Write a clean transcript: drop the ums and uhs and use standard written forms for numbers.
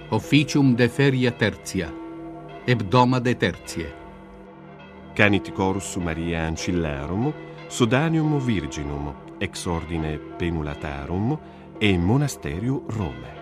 officium de feria tertia, hebdomade tertie. Canit corus Mariae ancillarum, sodanium virginum, ex ordine penulatarum, e monasterio Rome.